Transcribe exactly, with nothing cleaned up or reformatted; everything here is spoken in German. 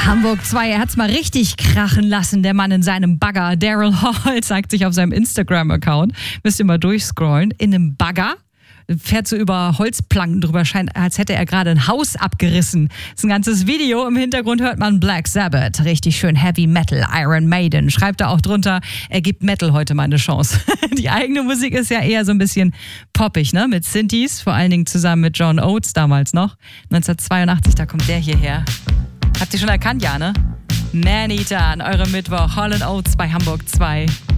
Hamburg zwei, er hat's mal richtig krachen lassen, der Mann in seinem Bagger. Daryl Hall zeigt sich auf seinem Instagram-Account. Müsst ihr mal durchscrollen. In einem Bagger. Fährt so über Holzplanken drüber, scheint, als hätte er gerade ein Haus abgerissen. Das ist ein ganzes Video. Im Hintergrund hört man Black Sabbath. Richtig schön Heavy Metal, Iron Maiden. Schreibt da auch drunter, er gibt Metal heute mal eine Chance. Die eigene Musik ist ja eher so ein bisschen poppig, ne? Mit Synthes, vor allen Dingen zusammen mit John Oates damals noch. neunzehnhundertzweiundachtzig, da kommt der hierher. Habt ihr schon erkannt, ja, ne? Maneater an eurem Mittwoch. Hall and Oates bei Hamburg zwei.